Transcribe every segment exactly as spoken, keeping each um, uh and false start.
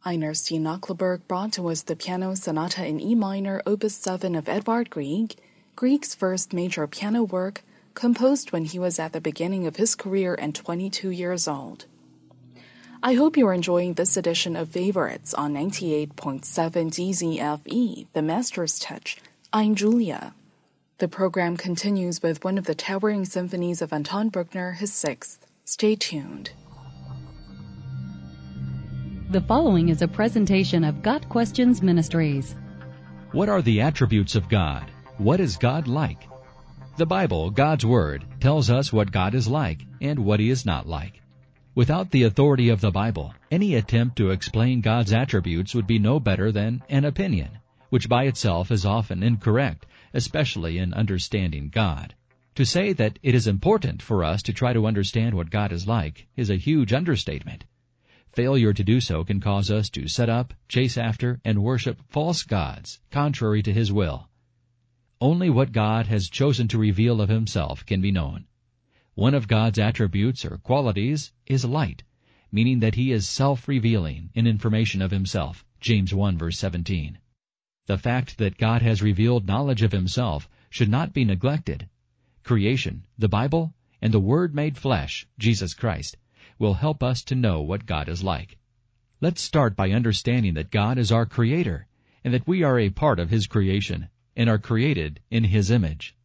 Einar-Steen Knokleberg brought to us the piano sonata in E minor, opus seven of Edvard Grieg, Grieg's first major piano work, composed when he was at the beginning of his career and twenty-two years old. I hope you are enjoying this edition of Favorites on ninety-eight point seven D Z F E, The Master's Touch. I'm Julia. The program continues with one of the towering symphonies of Anton Bruckner, his sixth. Stay tuned. The following is a presentation of Got Questions Ministries. What are the attributes of God? What is God like? The Bible, God's Word, tells us what God is like and what He is not like. Without the authority of the Bible, any attempt to explain God's attributes would be no better than an opinion, which by itself is often incorrect, especially in understanding God. To say that it is important for us to try to understand what God is like is a huge understatement. Failure to do so can cause us to set up, chase after, and worship false gods, contrary to His will. Only what God has chosen to reveal of Himself can be known. One of God's attributes or qualities is light, meaning that He is self-revealing in information of Himself, James one verse seventeen. The fact that God has revealed knowledge of Himself should not be neglected. Creation, the Bible, and the Word made flesh, Jesus Christ, will help us to know what God is like. Let's start by understanding that God is our Creator, and that we are a part of His creation, and are created in His image.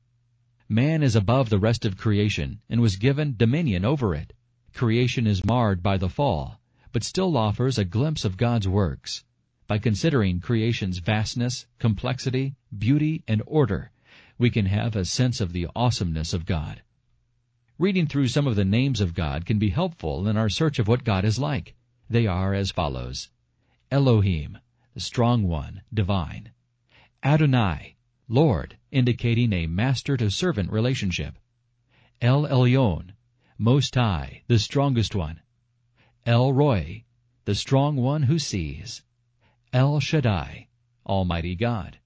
Man is above the rest of creation and was given dominion over it. Creation is marred by the fall, but still offers a glimpse of God's works. By considering creation's vastness, complexity, beauty, and order, we can have a sense of the awesomeness of God. Reading through some of the names of God can be helpful in our search of what God is like. They are as follows: Elohim, the strong one, divine; Adonai, Lord, indicating a master-to-servant relationship; El Elyon, Most High, the strongest one; El Roi, the strong one who sees; El Shaddai, Almighty God;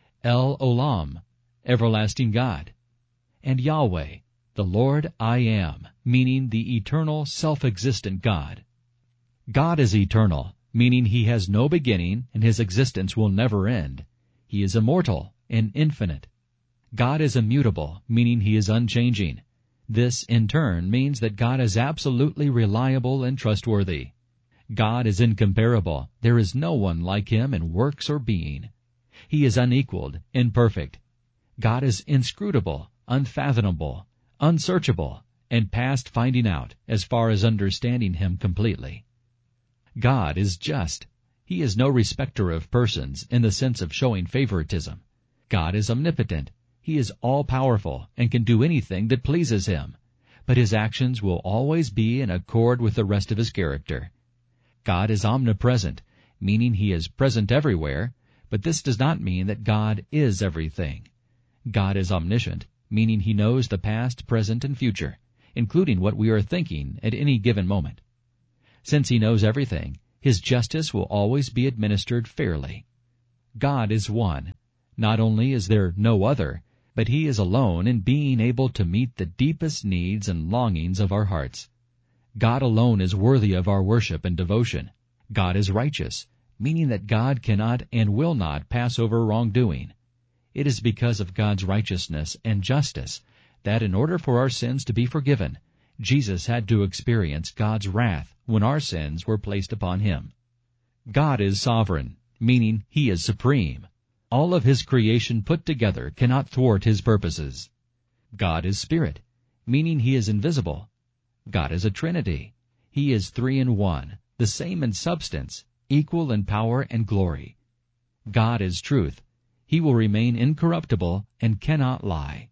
El Olam, everlasting God; and Yahweh, the Lord I Am, meaning the eternal, self-existent God. God is eternal, meaning He has no beginning and His existence will never end. He is immortal and infinite. God is immutable, meaning He is unchanging. This, in turn, means that God is absolutely reliable and trustworthy. God is incomparable. There is no one like Him in works or being. He is unequaled, imperfect. God is inscrutable, unfathomable, unsearchable, and past finding out as far as understanding Him completely. God is just. He is no respecter of persons in the sense of showing favoritism. God is omnipotent. He is all-powerful and can do anything that pleases Him, but His actions will always be in accord with the rest of His character. God is omnipresent, meaning He is present everywhere, but this does not mean that God is everything. God is omniscient, meaning He knows the past, present, and future, including what we are thinking at any given moment. Since He knows everything, His justice will always be administered fairly. God is one. Not only is there no other, but He is alone in being able to meet the deepest needs and longings of our hearts. God alone is worthy of our worship and devotion. God is righteous, meaning that God cannot and will not pass over wrongdoing. It is because of God's righteousness and justice that in order for our sins to be forgiven, Jesus had to experience God's wrath when our sins were placed upon Him. God is sovereign, meaning He is supreme. All of His creation put together cannot thwart His purposes. God is spirit, meaning He is invisible. God is a Trinity. He is three in one, the same in substance, equal in power and glory. God is truth. He will remain incorruptible and cannot lie.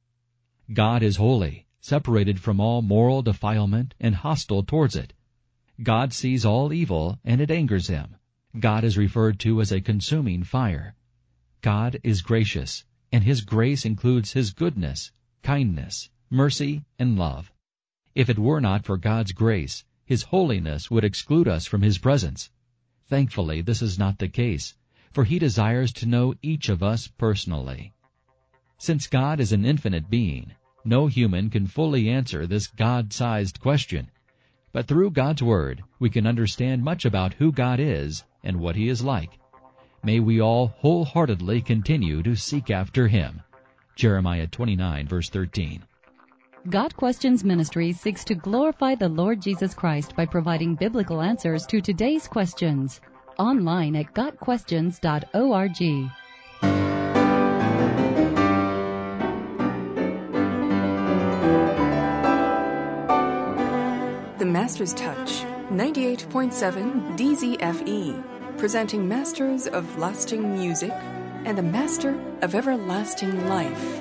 God is holy, separated from all moral defilement and hostile towards it. God sees all evil and it angers Him. God is referred to as a consuming fire. God is gracious, and His grace includes His goodness, kindness, mercy, and love. If it were not for God's grace, His holiness would exclude us from His presence. Thankfully, this is not the case, for He desires to know each of us personally. Since God is an infinite being, no human can fully answer this God-sized question, But through God's Word, we can understand much about who God is and what He is like. May we all wholeheartedly continue to seek after Him. Jeremiah twenty-nine, verse thirteen. God Questions Ministries seeks to glorify the Lord Jesus Christ by providing biblical answers to today's questions. Online at got questions dot org. The Master's Touch, ninety-eight point seven D Z F E, presenting Masters of Lasting Music and the Master of Everlasting Life.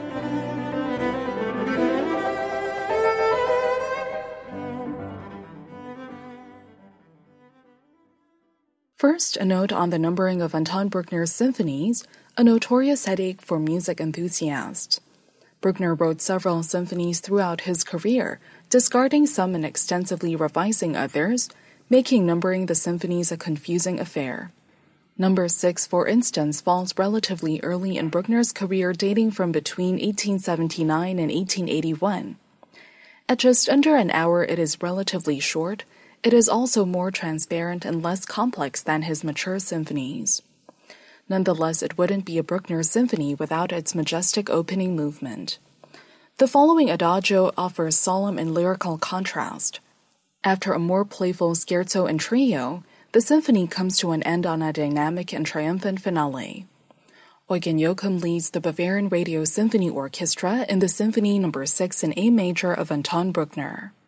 First, a note on the numbering of Anton Bruckner's symphonies, a notorious headache for music enthusiasts. Bruckner wrote several symphonies throughout his career, discarding some and extensively revising others, making numbering the symphonies a confusing affair. Number six, for instance, falls relatively early in Bruckner's career, dating from between eighteen seventy-nine and eighteen eighty-one. At just under an hour, it is relatively short. It is also more transparent and less complex than his mature symphonies. Nonetheless, it wouldn't be a Bruckner symphony without its majestic opening movement. The following adagio offers solemn and lyrical contrast. After a more playful scherzo and trio, the symphony comes to an end on a dynamic and triumphant finale. Eugen Joachim leads the Bavarian Radio Symphony Orchestra in the Symphony Number six in A major of Anton Bruckner.